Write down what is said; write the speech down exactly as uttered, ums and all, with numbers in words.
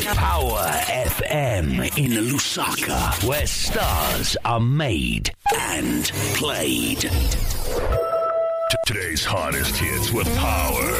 Power F M in Lusaka, where stars are made and played. Today's hottest hits with Power